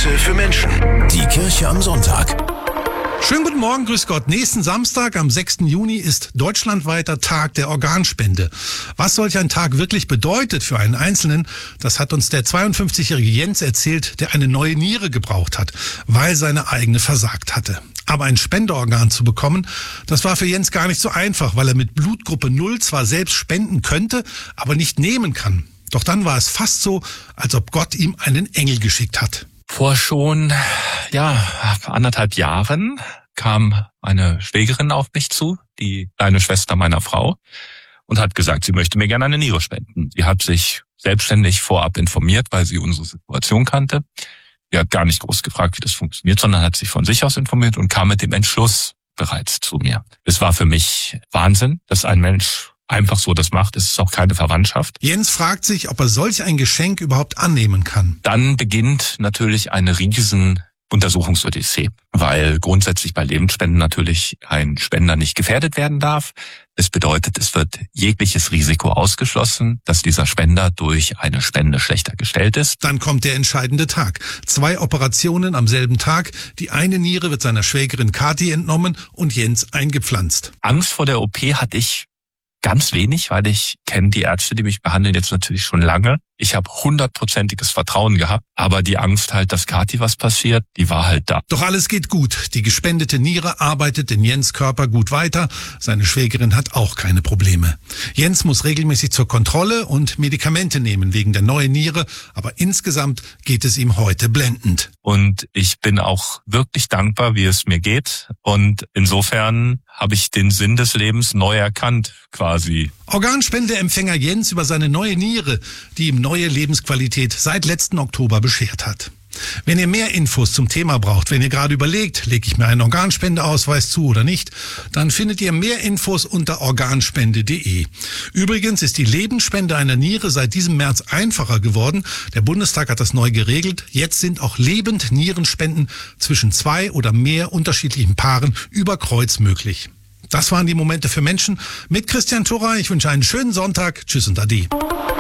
Momente für Menschen. Die Kirche am Sonntag. Schönen guten Morgen, grüß Gott. Nächsten Samstag, am 6. Juni, ist deutschlandweiter Tag der Organspende. Was solch ein Tag wirklich bedeutet für einen Einzelnen, das hat uns der 52-jährige Jens erzählt, der eine neue Niere gebraucht hat, weil seine eigene versagt hatte. Aber ein Spenderorgan zu bekommen, das war für Jens gar nicht so einfach, weil er mit Blutgruppe 0 zwar selbst spenden könnte, aber nicht nehmen kann. Doch dann war es fast so, als ob Gott ihm einen Engel geschickt hat. Vor schon, 1,5 Jahren kam eine Schwägerin auf mich zu, die kleine Schwester meiner Frau, und hat gesagt, sie möchte mir gerne eine Niere spenden. Sie hat sich selbstständig vorab informiert, weil sie unsere Situation kannte. Sie hat gar nicht groß gefragt, wie das funktioniert, sondern hat sich von sich aus informiert und kam mit dem Entschluss bereits zu mir. Es war für mich Wahnsinn, dass ein Mensch einfach so das macht. Es ist auch keine Verwandtschaft. Jens fragt sich, ob er solch ein Geschenk überhaupt annehmen kann. Dann beginnt natürlich eine riesen Untersuchungsodyssee, weil grundsätzlich bei Lebensspenden natürlich ein Spender nicht gefährdet werden darf. Es bedeutet, es wird jegliches Risiko ausgeschlossen, dass dieser Spender durch eine Spende schlechter gestellt ist. Dann kommt der entscheidende Tag. 2 Operationen am selben Tag. Die eine Niere wird seiner Schwägerin Kathi entnommen und Jens eingepflanzt. Angst vor der OP hatte ich ganz wenig, weil ich kenne die Ärzte, die mich behandeln, jetzt natürlich schon lange. Ich habe 100%iges Vertrauen gehabt, aber die Angst halt, dass Kathi was passiert, die war halt da. Doch alles geht gut. Die gespendete Niere arbeitet in Jens' Körper gut weiter. Seine Schwägerin hat auch keine Probleme. Jens muss regelmäßig zur Kontrolle und Medikamente nehmen wegen der neuen Niere, aber insgesamt geht es ihm heute blendend. Und ich bin auch wirklich dankbar, wie es mir geht. Und insofern habe ich den Sinn des Lebens neu erkannt, quasi. Organspendeempfänger Jens über seine neue Niere, die ihm neue Lebensqualität seit letzten Oktober beschert hat. Wenn ihr mehr Infos zum Thema braucht, wenn ihr gerade überlegt, lege ich mir einen Organspendeausweis zu oder nicht, dann findet ihr mehr Infos unter organspende.de. Übrigens ist die Lebensspende einer Niere seit diesem März einfacher geworden. Der Bundestag hat das neu geregelt. Jetzt sind auch Lebend-Nierenspenden zwischen 2 oder mehr unterschiedlichen Paaren über Kreuz möglich. Das waren die Momente für Menschen mit Christian Thurrer. Ich wünsche einen schönen Sonntag. Tschüss und Ade.